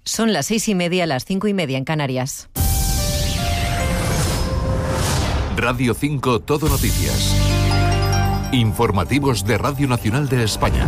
Son las 6:30, las 5:30 en Canarias. Radio 5 Todo Noticias. Informativos de Radio Nacional de España.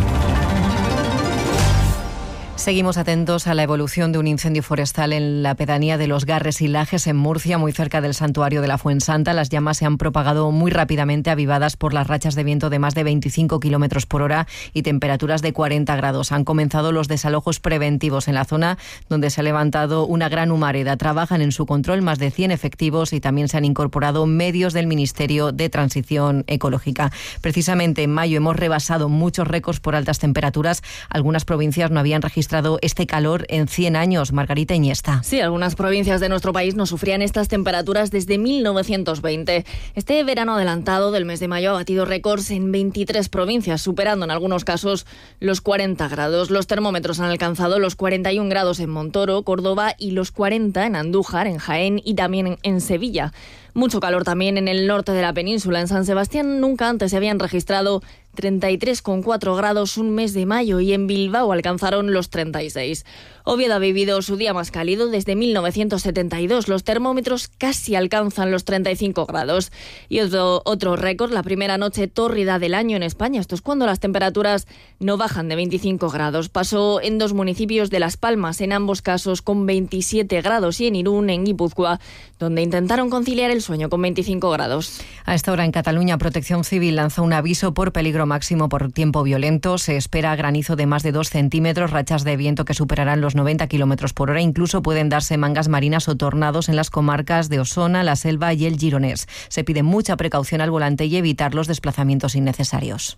Seguimos atentos a la evolución de un incendio forestal en la pedanía de Los Garres y Lajes, en Murcia, muy cerca del santuario de la Fuensanta. Las llamas se han propagado muy rápidamente, avivadas por las rachas de viento de más de 25 kilómetros por hora y temperaturas de 40 grados. Han comenzado los desalojos preventivos en la zona, donde se ha levantado una gran humareda. Trabajan en su control más de 100 efectivos y también se han incorporado medios del Ministerio de Transición Ecológica. Precisamente en mayo hemos rebasado muchos récords por altas temperaturas. Algunas provincias no habían registrado este calor en 100 años. Margarita Iniesta. Sí, algunas provincias de nuestro país no sufrían estas temperaturas desde 1920. Este verano adelantado del mes de mayo ha batido récords en 23 provincias, superando en algunos casos los 40 grados. Los termómetros han alcanzado los 41 grados en Montoro, Córdoba, y los 40 en Andújar, en Jaén y también en Sevilla. Mucho calor también en el norte de la península. En San Sebastián nunca antes se habían registrado 33,4 grados un mes de mayo y en Bilbao alcanzaron los 36. Oviedo ha vivido su día más cálido desde 1972. Los termómetros casi alcanzan los 35 grados. Y otro récord, la primera noche tórrida del año en España. Esto es cuando las temperaturas no bajan de 25 grados. Pasó en 2 municipios de Las Palmas, en ambos casos con 27 grados, y en Irún, en Guipúzcoa, donde intentaron conciliar el sueño con 25 grados. A esta hora en Cataluña, Protección Civil lanza un aviso por peligro máximo por tiempo violento. Se espera granizo de más de 2 centímetros, rachas de viento que superarán los 90 kilómetros por hora. Incluso pueden darse mangas marinas o tornados en las comarcas de Osona, La Selva y el Gironés. Se pide mucha precaución al volante y evitar los desplazamientos innecesarios.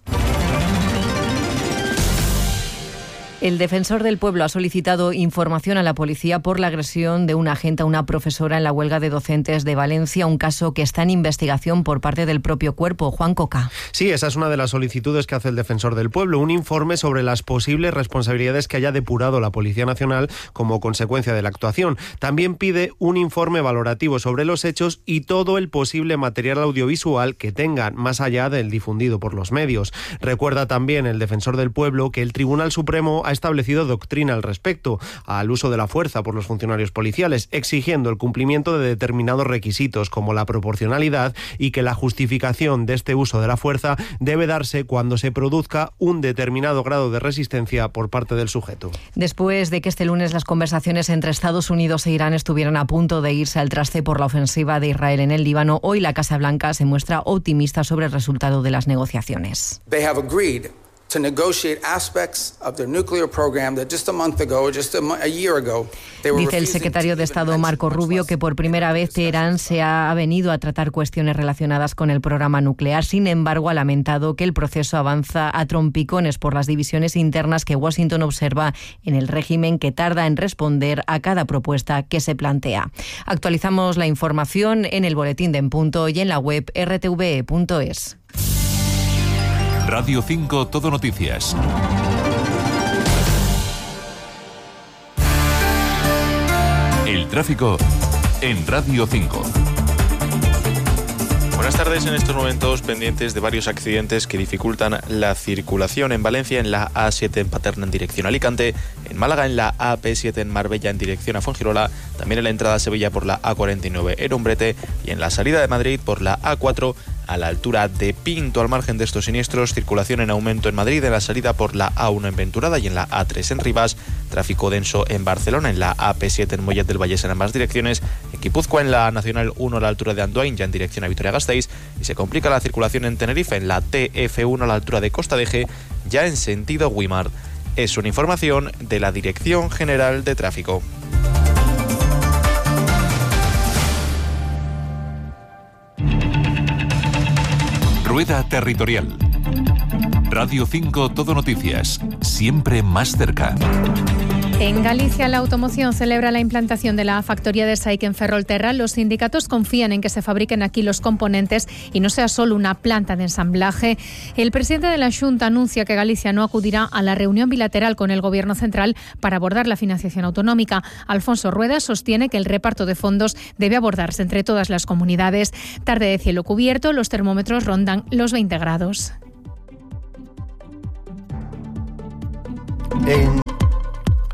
El defensor del pueblo ha solicitado información a la policía por la agresión de un agente a una profesora en la huelga de docentes de Valencia, un caso que está en investigación por parte del propio cuerpo. Juan Coca. Sí, esa es una de las solicitudes que hace el defensor del pueblo, un informe sobre las posibles responsabilidades que haya depurado la Policía Nacional como consecuencia de la actuación. También pide un informe valorativo sobre los hechos y todo el posible material audiovisual que tengan, más allá del difundido por los medios. Recuerda también el defensor del pueblo que el Tribunal Supremo ha establecido doctrina al respecto al uso de la fuerza por los funcionarios policiales, exigiendo el cumplimiento de determinados requisitos como la proporcionalidad y que la justificación de este uso de la fuerza debe darse cuando se produzca un determinado grado de resistencia por parte del sujeto. Después de que este lunes las conversaciones entre Estados Unidos e Irán estuvieran a punto de irse al traste por la ofensiva de Israel en el Líbano, hoy la Casa Blanca se muestra optimista sobre el resultado de las negociaciones. They have agreed to negotiate aspects of their nuclear program that just a month ago, just a year ago, they were. Dice el secretario de Estado Marco Rubio que por primera vez Teherán se ha venido a tratar cuestiones relacionadas con el programa nuclear. Sin embargo, ha lamentado que el proceso avanza a trompicones por las divisiones internas que Washington observa en el régimen, que tarda en responder a cada propuesta que se plantea. Actualizamos la información en el boletín de En Punto y en la web rtve.es. Radio 5 Todo Noticias. El tráfico en Radio 5. Buenas tardes. En estos momentos pendientes de varios accidentes que dificultan la circulación. En Valencia, en la A7 en Paterna en dirección a Alicante, en Málaga en la AP7 en Marbella en dirección a Fuengirola, también en la entrada a Sevilla por la A49 en Umbrete y en la salida de Madrid por la A4 a la altura de Pinto. Al margen de estos siniestros, circulación en aumento en Madrid, en la salida por la A1 en Venturada y en la A3 en Rivas, tráfico denso en Barcelona, en la AP7 en Mollet del Vallés en ambas direcciones, en Guipúzcoa en la Nacional 1 a la altura de Andoain ya en dirección a Vitoria-Gasteiz, y se complica la circulación en Tenerife en la TF1 a la altura de Costa de Eje ya en sentido Güímar. Es una información de la Dirección General de Tráfico. Rueda Territorial. Radio 5 Todo Noticias. Siempre más cerca. En Galicia, la automoción celebra la implantación de la factoría de SAIC en Ferrolterra. Los sindicatos confían en que se fabriquen aquí los componentes y no sea solo una planta de ensamblaje. El presidente de la Xunta anuncia que Galicia no acudirá a la reunión bilateral con el Gobierno central para abordar la financiación autonómica. Alfonso Rueda sostiene que el reparto de fondos debe abordarse entre todas las comunidades. Tarde de cielo cubierto, los termómetros rondan los 20 grados.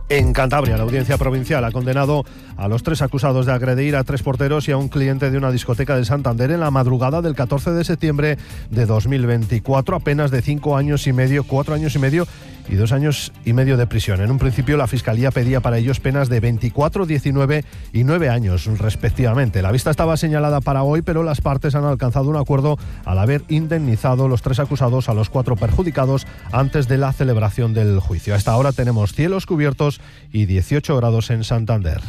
En Cantabria, la Audiencia Provincial ha condenado a los 3 acusados de agredir a 3 porteros y a un cliente de una discoteca de Santander en la madrugada del 14 de septiembre de 2024, a penas de 5 años y medio, 4 años y medio y 2 años y medio de prisión. En un principio, la Fiscalía pedía para ellos penas de 24, 19 y 9 años, respectivamente. La vista estaba señalada para hoy, pero las partes han alcanzado un acuerdo al haber indemnizado los 3 acusados a los 4 perjudicados antes de la celebración del juicio. A esta hora tenemos cielos cubiertos y 18 grados en Santander.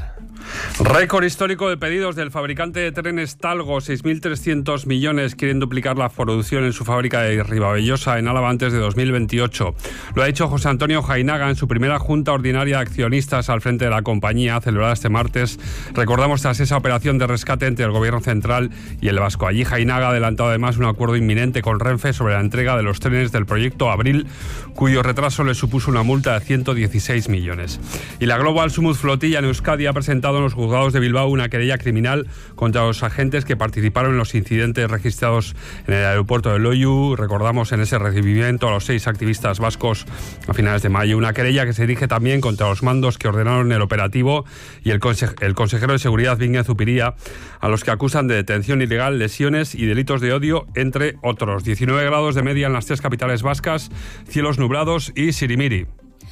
Récord histórico de pedidos del fabricante de trenes Talgo. 6.300 millones quieren duplicar la producción en su fábrica de Ribavellosa, en Álava, antes de 2028. Lo ha dicho José Antonio Jainaga en su primera junta ordinaria de accionistas al frente de la compañía, celebrada este martes. Recordamos, tras esa operación de rescate entre el Gobierno central y el vasco. Allí Jainaga ha adelantado además un acuerdo inminente con Renfe sobre la entrega de los trenes del proyecto Abril, cuyo retraso le supuso una multa de 116 millones. Y la Global Sumut Flotilla en Euskadi ha presentado en los juzgados de Bilbao una querella criminal contra los agentes que participaron en los incidentes registrados en el aeropuerto de Loiu. Recordamos, en ese recibimiento a los 6 activistas vascos a finales de mayo. Una querella que se dirige también contra los mandos que ordenaron el operativo y el consejero de Seguridad, Víñez Zupiría, a los que acusan de detención ilegal, lesiones y delitos de odio, entre otros. 19 grados de media en las 3 capitales vascas, cielos nublados y sirimiri.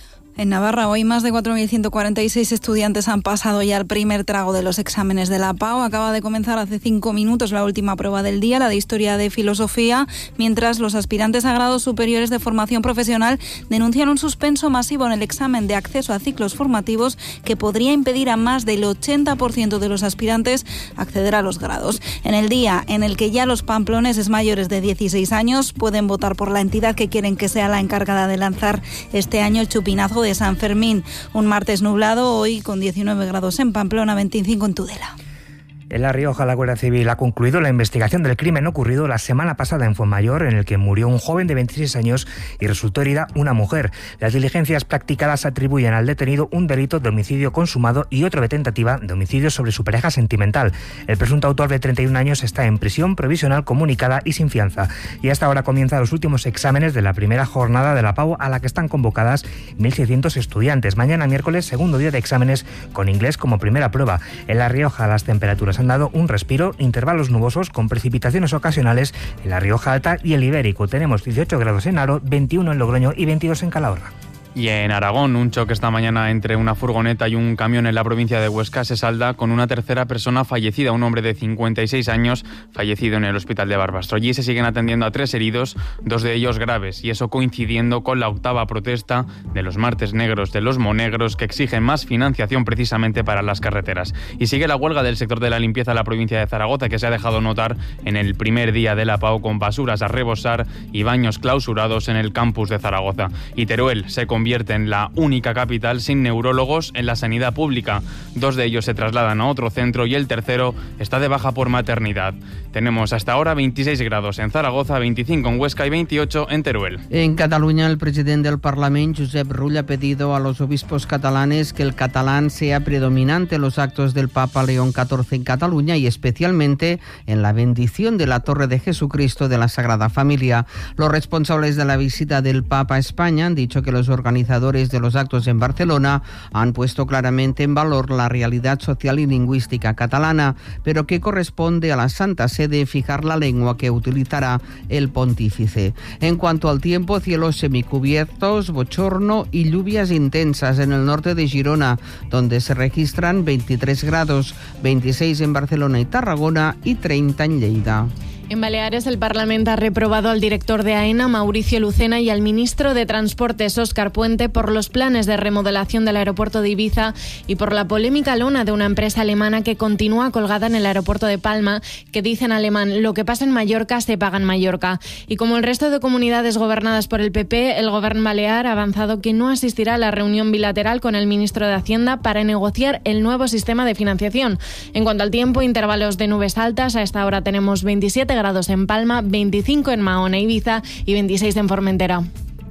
En Navarra, hoy más de 4.146 estudiantes han pasado ya el primer trago de los exámenes de la PAO. Acaba de comenzar hace 5 minutos la última prueba del día, la de Historia de Filosofía, mientras los aspirantes a grados superiores de formación profesional denuncian un suspenso masivo en el examen de acceso a ciclos formativos que podría impedir a más del 80% de los aspirantes acceder a los grados. En el día en el que ya los pamploneses mayores de 16 años pueden votar por la entidad que quieren que sea la encargada de lanzar este año el chupinazo de San Fermín. Un martes nublado, hoy con 19 grados en Pamplona, 25 en Tudela. En La Rioja, la Guardia Civil ha concluido la investigación del crimen ocurrido la semana pasada en Fuenmayor, en el que murió un joven de 26 años y resultó herida una mujer. Las diligencias practicadas atribuyen al detenido un delito de homicidio consumado y otro de tentativa de homicidio sobre su pareja sentimental. El presunto autor de 31 años está en prisión provisional comunicada y sin fianza. Y hasta ahora comienzan los últimos exámenes de la primera jornada de la PAO, a la que están convocadas 1.600 estudiantes. Mañana, miércoles, segundo día de exámenes con inglés como primera prueba. En La Rioja, las temperaturas han dado un respiro, intervalos nubosos con precipitaciones ocasionales en La Rioja Alta y el Ibérico. Tenemos 18 grados en Haro, 21 en Logroño y 22 en Calahorra. Y en Aragón, un choque esta mañana entre una furgoneta y un camión en la provincia de Huesca se salda con una tercera persona fallecida, un hombre de 56 años fallecido en el hospital de Barbastro. Allí se siguen atendiendo a 3 heridos, 2 de ellos graves, y eso coincidiendo con la 8ª protesta de los martes negros, de los monegros, que exigen más financiación precisamente para las carreteras. Y sigue la huelga del sector de la limpieza en la provincia de Zaragoza, que se ha dejado notar en el primer día de la PAO, con basuras a rebosar y baños clausurados en el campus de Zaragoza. Y Teruel se convierte en la única capital sin neurólogos en la sanidad pública. 2 de ellos se trasladan a otro centro y el tercero está de baja por maternidad. Tenemos hasta ahora 26 grados en Zaragoza, 25 en Huesca y 28 en Teruel. En Cataluña, el presidente del Parlamento, Josep Rull, ha pedido a los obispos catalanes que el catalán sea predominante en los actos del Papa León XIV en Cataluña y especialmente en la bendición de la Torre de Jesucristo de la Sagrada Familia. Los responsables de la visita del Papa a España han dicho que los organizadores de los actos en Barcelona han puesto claramente en valor la realidad social y lingüística catalana, pero que corresponde a la Santa Sede fijar la lengua que utilizará el pontífice. En cuanto al tiempo, cielos semicubiertos, bochorno y lluvias intensas en el norte de Girona, donde se registran 23 grados, 26 en Barcelona y Tarragona y 30 en Lleida. En Baleares, el Parlamento ha reprobado al director de AENA, Mauricio Lucena, y al ministro de Transportes, Óscar Puente, por los planes de remodelación del aeropuerto de Ibiza y por la polémica lona de una empresa alemana que continúa colgada en el aeropuerto de Palma, que dice en alemán: lo que pasa en Mallorca se paga en Mallorca. Y como el resto de comunidades gobernadas por el PP, el Gobierno balear ha avanzado que no asistirá a la reunión bilateral con el ministro de Hacienda para negociar el nuevo sistema de financiación. En cuanto al tiempo, intervalos de nubes altas. A esta hora tenemos 27 grados en Palma, 25 en Mahón e Ibiza y 26 en Formentera.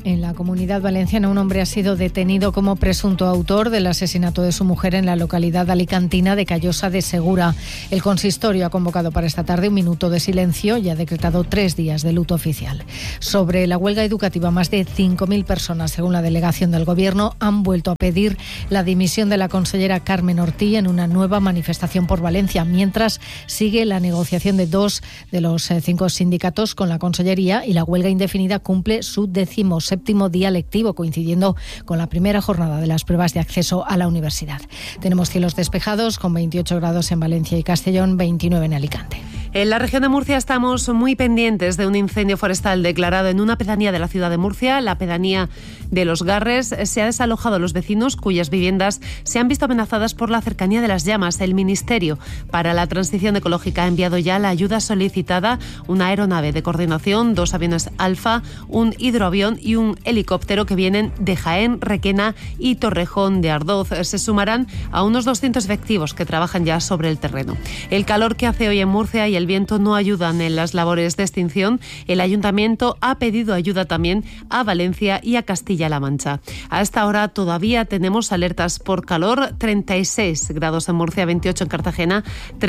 En la Comunidad Valenciana, un hombre ha sido detenido como presunto autor del asesinato de su mujer en la localidad alicantina de Callosa de Segura. El consistorio ha convocado para esta tarde un minuto de silencio y ha decretado 3 días de luto oficial. Sobre la huelga educativa, más de 5.000 personas, según la delegación del Gobierno, han vuelto a pedir la dimisión de la consellera Carmen Ortí en una nueva manifestación por Valencia, mientras sigue la negociación de 2 de los 5 sindicatos con la consellería y la huelga indefinida cumple su 17º día lectivo, coincidiendo con la primera jornada de las pruebas de acceso a la universidad. Tenemos cielos despejados con 28 grados en Valencia y Castellón, 29 en Alicante. En la región de Murcia estamos muy pendientes de un incendio forestal declarado en una pedanía de la ciudad de Murcia, la pedanía de Los Garres. Se ha desalojado a los vecinos cuyas viviendas se han visto amenazadas por la cercanía de las llamas. El Ministerio para la Transición Ecológica ha enviado ya la ayuda solicitada, una aeronave de coordinación, 2 aviones Alfa, un hidroavión y un helicóptero que vienen de Jaén, Requena y Torrejón de Ardoz. Se sumarán a unos 200 efectivos que trabajan ya sobre el terreno. El calor que hace hoy en Murcia y el viento no ayudan en las labores de extinción. El Ayuntamiento ha pedido ayuda también a Valencia y a Castilla-La Mancha. A esta hora todavía tenemos alertas por calor: 36 grados en Murcia, 28 en Cartagena,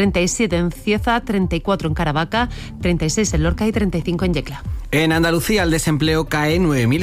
37 en Cieza, 34 en Caravaca, 36 en Lorca y 35 en Yecla. En Andalucía el desempleo cae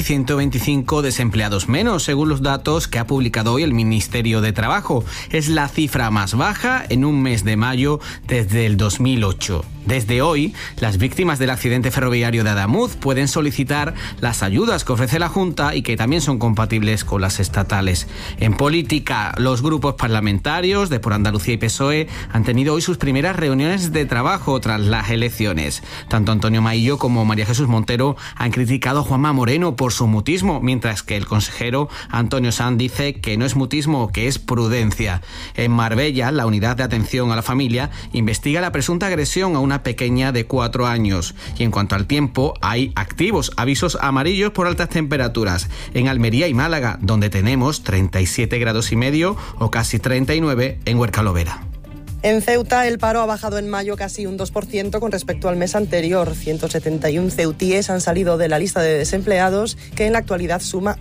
9.125 desempleados menos, según los datos que ha publicado hoy el Ministerio de Trabajo. Es la cifra más baja en un mes de mayo desde el 2008. Desde hoy, las víctimas del accidente ferroviario de Adamuz pueden solicitar las ayudas que ofrece la Junta y que también son compatibles con las estatales. En política, los grupos parlamentarios de Por Andalucía y PSOE han tenido hoy sus primeras reuniones de trabajo tras las elecciones. Tanto Antonio Maillo como María Jesús Montero han criticado a Juanma Moreno por su mutismo, mientras que el consejero Antonio Sanz dice que no es mutismo, que es prudencia. En Marbella, la unidad de atención a la familia investiga la presunta agresión a una pequeña de 4 años. Y en cuanto al tiempo, hay activos avisos amarillos por altas temperaturas en Almería y Málaga, donde tenemos 37 grados y medio o casi 39 en Huerca-Lovera. En Ceuta, el paro ha bajado en mayo casi un 2% con respecto al mes anterior. 171 ceutíes han salido de la lista de desempleados, que en la actualidad suma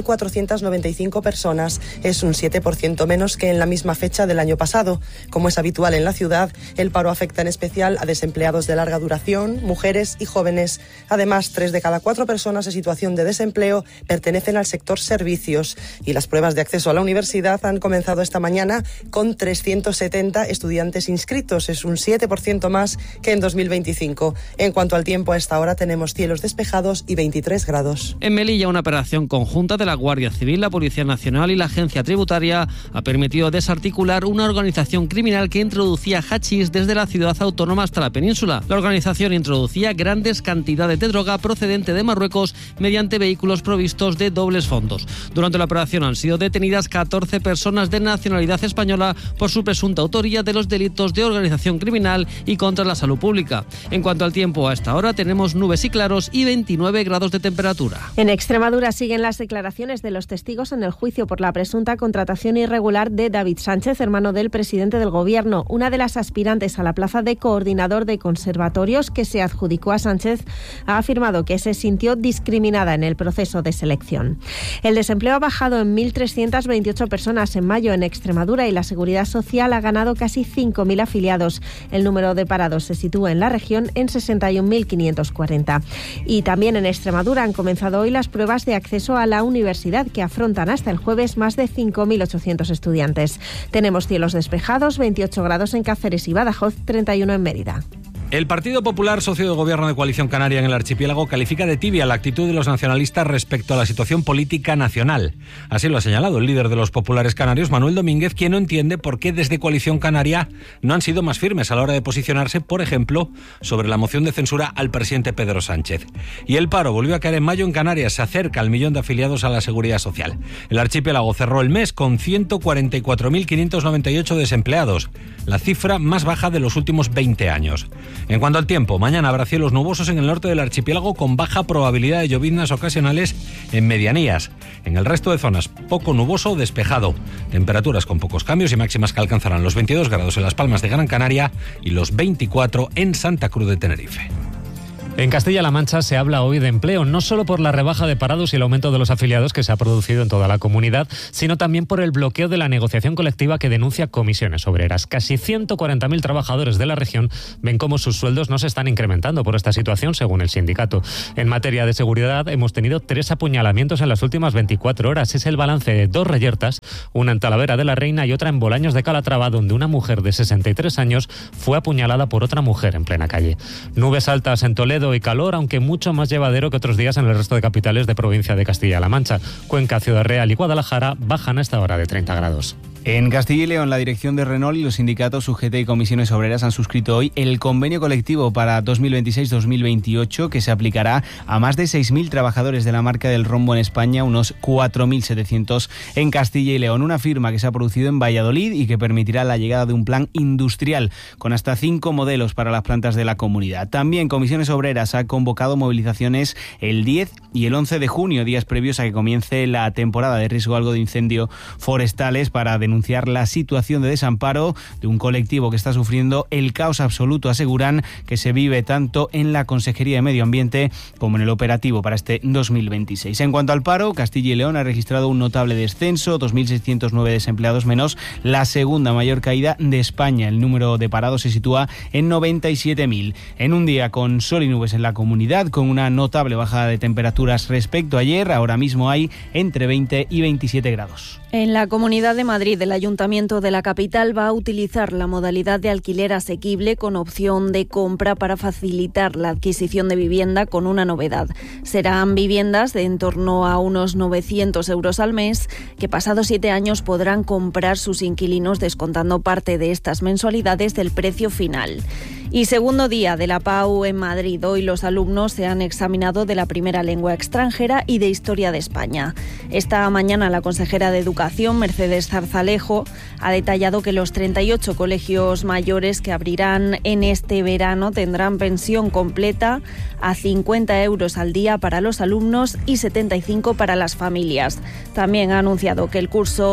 8.495 personas. Es un 7% menos que en la misma fecha del año pasado. Como es habitual en la ciudad, el paro afecta en especial a desempleados de larga duración, mujeres y jóvenes. Además, 3 de cada 4 personas en situación de desempleo pertenecen al sector servicios. Y las pruebas de acceso a la universidad han comenzado esta mañana con 370 estudiantes inscritos. Es un 7% más que en 2025. En cuanto al tiempo, a esta hora tenemos cielos despejados y 23 grados. En Melilla, una operación conjunta de la Guardia Civil, la Policía Nacional y la Agencia Tributaria ha permitido desarticular una organización criminal que introducía hachís desde la ciudad autónoma hasta la península. La organización introducía grandes cantidades de droga procedente de Marruecos mediante vehículos provistos de dobles fondos. Durante la operación han sido detenidas 14 personas de nacionalidad española por su presunta autoría de los delitos de organización criminal y contra la salud pública. En cuanto al tiempo, a esta hora tenemos nubes y claros y 29 grados de temperatura. En Extremadura siguen las declaraciones de los testigos en el juicio por la presunta contratación irregular de David Sánchez, hermano del presidente del Gobierno. Una de las aspirantes a la plaza de coordinador de conservatorios que se adjudicó a Sánchez ha afirmado que se sintió discriminada en el proceso de selección. El desempleo ha bajado en 1.328 personas en mayo en Extremadura y la Seguridad Social ha ganado casi 5.000 afiliados. El número de parados se sitúa en la región en 61.540. Y también en Extremadura han comenzado hoy las pruebas de acceso a la universidad, que afrontan hasta el jueves más de 5.800 estudiantes. Tenemos cielos despejados, 28 grados en Cáceres y Badajoz, 31 en Mérida. El Partido Popular, socio de gobierno de Coalición Canaria en el archipiélago, califica de tibia la actitud de los nacionalistas respecto a la situación política nacional. Así lo ha señalado el líder de los populares canarios, Manuel Domínguez, quien no entiende por qué desde Coalición Canaria no han sido más firmes a la hora de posicionarse, por ejemplo, sobre la moción de censura al presidente Pedro Sánchez. Y el paro volvió a caer en mayo en Canarias, se acerca al 1.000.000 de afiliados a la Seguridad Social. El archipiélago cerró el mes con 144.598 desempleados, la cifra más baja de los últimos 20 años. En cuanto al tiempo, mañana habrá cielos nubosos en el norte del archipiélago con baja probabilidad de lloviznas ocasionales en medianías. En el resto de zonas, poco nuboso o despejado. Temperaturas con pocos cambios y máximas que alcanzarán los 22 grados en Las Palmas de Gran Canaria y los 24 en Santa Cruz de Tenerife. En Castilla-La Mancha se habla hoy de empleo, no solo por la rebaja de parados y el aumento de los afiliados que se ha producido en toda la comunidad, sino también por el bloqueo de la negociación colectiva que denuncia Comisiones Obreras. Casi 140.000 trabajadores de la región ven cómo sus sueldos no se están incrementando por esta situación, según el sindicato. En materia de seguridad, hemos tenido 3 apuñalamientos en las últimas 24 horas. Es el balance de 2 reyertas, una en Talavera de la Reina y otra en Bolaños de Calatrava, donde una mujer de 63 años fue apuñalada por otra mujer en plena calle. Nubes altas en Toledo y calor, aunque mucho más llevadero que otros días en el resto de capitales de provincia de Castilla-La Mancha. Cuenca, Ciudad Real y Guadalajara bajan a esta hora de 30 grados. En Castilla y León, la dirección de Renault y los sindicatos UGT y Comisiones Obreras han suscrito hoy el convenio colectivo para 2026-2028 que se aplicará a más de 6.000 trabajadores de la marca del rombo en España, unos 4.700 en Castilla y León. Una firma que se ha producido en Valladolid y que permitirá la llegada de un plan industrial con hasta 5 modelos para las plantas de la comunidad. También Comisiones Obreras ha convocado movilizaciones el 10 y el 11 de junio, días previos a que comience la temporada de riesgo algo de incendio forestales, para denunciar la situación de desamparo de un colectivo que está sufriendo el caos absoluto. Aseguran que se vive tanto en la Consejería de Medio Ambiente como en el operativo para este 2026. En cuanto al paro, Castilla y León ha registrado un notable descenso, 2.609 desempleados menos, la segunda mayor caída de España. El número de parados se sitúa en 97.000. En un día con sol y nubes en la comunidad, con una notable bajada de temperaturas respecto a ayer, ahora mismo hay entre 20 y 27 grados. En la Comunidad de Madrid, el Ayuntamiento de la capital va a utilizar la modalidad de alquiler asequible con opción de compra para facilitar la adquisición de vivienda, con una novedad. Serán viviendas de en torno a unos 900 euros al mes que pasados 7 años podrán comprar sus inquilinos descontando parte de estas mensualidades del precio final. Y segundo día de la PAU en Madrid. Hoy los alumnos se han examinado de la primera lengua extranjera y de Historia de España. Esta mañana la consejera de Educación, Mercedes Zarzalejo, ha detallado que los 38 colegios mayores que abrirán en este verano tendrán pensión completa a 50 euros al día para los alumnos y 75 para las familias. También ha anunciado que el curso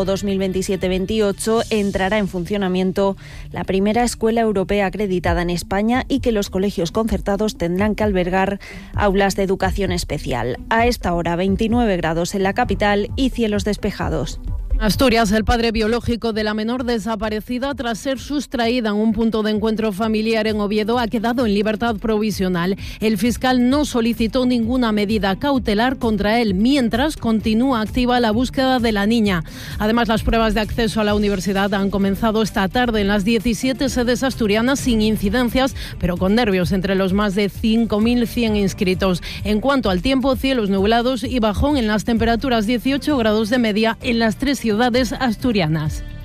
2027-28 entrará en funcionamiento la primera escuela europea acreditada en España y que los colegios concertados tendrán que albergar aulas de educación especial. A esta hora 29 grados en la capital y cielos despejados. Asturias, el padre biológico de la menor desaparecida tras ser sustraída en un punto de encuentro familiar en Oviedo ha quedado en libertad provisional. El fiscal no solicitó ninguna medida cautelar contra él, mientras continúa activa la búsqueda de la niña. Además, las pruebas de acceso a la universidad han comenzado esta tarde en las 17 sedes asturianas sin incidencias, pero con nervios entre los más de 5.100 inscritos. En cuanto al tiempo, cielos nublados y bajón en las temperaturas, 18 grados de media en las 3 ciudades asturianas.